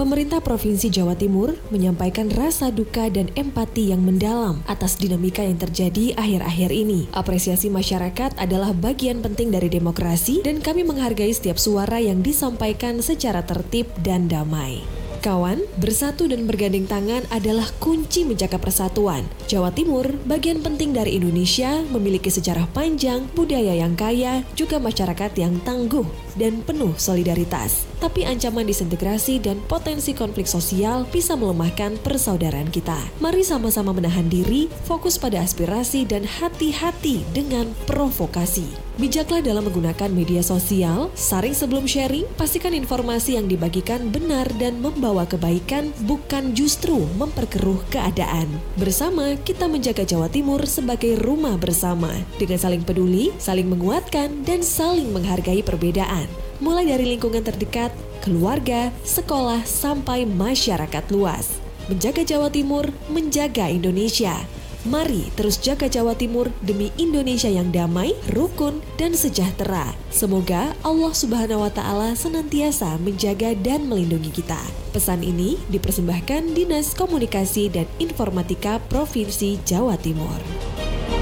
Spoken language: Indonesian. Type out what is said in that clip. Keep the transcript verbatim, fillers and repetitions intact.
Pemerintah Provinsi Jawa Timur menyampaikan rasa duka dan empati yang mendalam atas dinamika yang terjadi akhir-akhir ini. Apresiasi masyarakat adalah bagian penting dari demokrasi dan kami menghargai setiap suara yang disampaikan secara tertib dan damai. Kawan, bersatu dan bergandeng tangan adalah kunci menjaga persatuan. Jawa Timur, bagian penting dari Indonesia, memiliki sejarah panjang, budaya yang kaya, juga masyarakat yang tangguh dan penuh solidaritas. Tapi ancaman disintegrasi dan potensi konflik sosial bisa melemahkan persaudaraan kita. Mari sama-sama menahan diri, fokus pada aspirasi dan hati-hati dengan provokasi. Bijaklah dalam menggunakan media sosial, saring sebelum sharing, pastikan informasi yang dibagikan benar dan membawa kebaikan, bukan justru memperkeruh keadaan. Bersama, kita menjaga Jawa Timur sebagai rumah bersama, dengan saling peduli, saling menguatkan, dan saling menghargai perbedaan. Mulai dari lingkungan terdekat, keluarga, sekolah, sampai masyarakat luas. Menjaga Jawa Timur, menjaga Indonesia. Mari terus jaga Jawa Timur demi Indonesia yang damai, rukun, dan sejahtera. Semoga Allah Subhanahu wa Ta'ala senantiasa menjaga dan melindungi kita. Pesan ini dipersembahkan Dinas Komunikasi dan Informatika Provinsi Jawa Timur.